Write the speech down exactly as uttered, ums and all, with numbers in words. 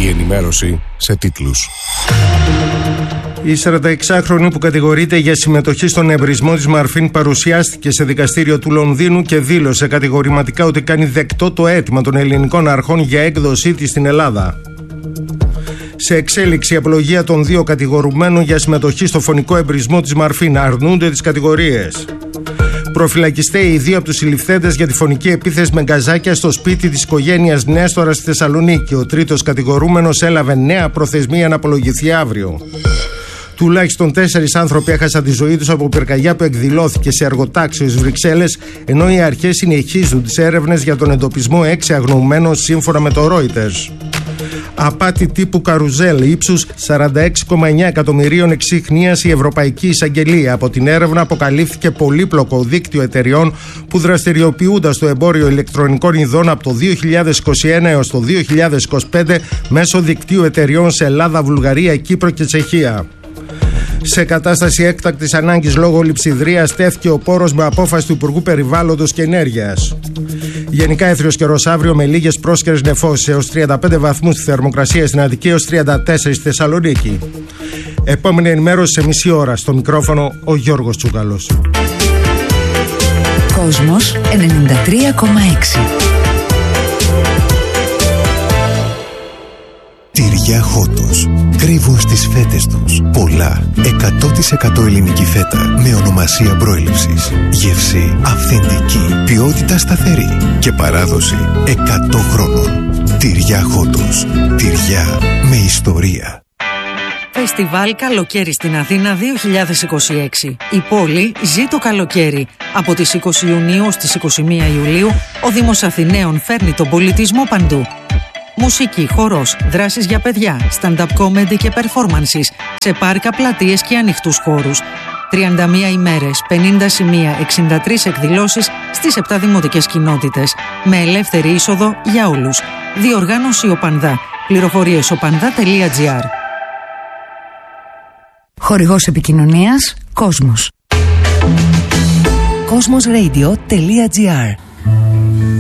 Η ενημέρωση σε τίτλους. Η σαρανταεξάχρονη που κατηγορείται για συμμετοχή στον εμπρισμό της Μαρφίν παρουσιάστηκε σε δικαστήριο του Λονδίνου και δήλωσε κατηγορηματικά ότι κάνει δεκτό το αίτημα των ελληνικών αρχών για έκδοσή της στην Ελλάδα. Σε εξέλιξη η απολογία των δύο κατηγορουμένων για συμμετοχή στο φωνικό εμπρισμό της Μαρφίν, αρνούνται τις κατηγορίες. Προφυλακιστέοι οι δύο από τους συλληφθέντες για τη φωνική επίθεση με γκαζάκια στο σπίτι της οικογένειας Νέστορα στη Θεσσαλονίκη. Ο τρίτος κατηγορούμενος έλαβε νέα προθεσμία να απολογηθεί αύριο. Τουλάχιστον τέσσερις άνθρωποι έχασαν τη ζωή τους από πυρκαγιά που εκδηλώθηκε σε εργοτάξιο στις Βρυξέλλες, ενώ οι αρχές συνεχίζουν τις έρευνες για τον εντοπισμό έξι αγνοωμένων σύμφωνα με το Reuters. Απάτη τύπου καρουζέλ ύψους σαράντα έξι κόμμα εννέα εκατομμυρίων εξήχνιας η Ευρωπαϊκή Εισαγγελία. Από την έρευνα αποκαλύφθηκε πολύπλοκο δίκτυο εταιριών που δραστηριοποιούνταν στο εμπόριο ηλεκτρονικών ειδών από το δύο χιλιάδες είκοσι ένα έως το δύο χιλιάδες είκοσι πέντε μέσω δικτύου εταιριών σε Ελλάδα, Βουλγαρία, Κύπρο και Τσεχία. Σε κατάσταση έκτακτης ανάγκης λόγω λειψιδρίας τέθηκε ο πόρος με απόφαση του Υπουργού Περιβάλλοντος και Ενέργειας. Γενικά έθριος καιρός αύριο με λίγες πρόσκαιρες νεφώσεις έως τριάντα πέντε βαθμούς στη θερμοκρασία στην Αττική έως τριάντα τέσσερα στη Θεσσαλονίκη. Επόμενη ενημέρωση σε μισή ώρα. Στο μικρόφωνο ο Γιώργος Τσούκαλος. Κόσμος ενενήντα τρία κόμμα έξι. Τυριά Χότος. Κρύβουν στις φέτες τους πολλά εκατό τοις εκατό ελληνική φέτα με ονομασία προέλευσης. Γεύση αυθεντική, ποιότητα σταθερή και παράδοση εκατό χρόνων. Τυριά Χότος. Τυριά με ιστορία. Φεστιβάλ Καλοκαίρι στην Αθήνα δύο χιλιάδες είκοσι έξι. Η πόλη ζει το καλοκαίρι. Από τις είκοσι Ιουνίου στις είκοσι μία Ιουλίου, ο Δήμος Αθηναίων φέρνει τον πολιτισμό παντού. Μουσική, χορός, δράσεις για παιδιά, stand-up comedy και performances σε πάρκα, πλατείες και ανοιχτούς χώρους. τριάντα μία ημέρες, πενήντα σημεία, εξήντα τρεις εκδηλώσεις στις επτά δημοτικές κοινότητες με ελεύθερη είσοδο για όλους. Διοργάνωση Οπανδά. Πληροφορίες οπανδά τελεία τζι άρ. Χορηγός επικοινωνίας Κόσμος. κοσμos radio τελεία τζι άρ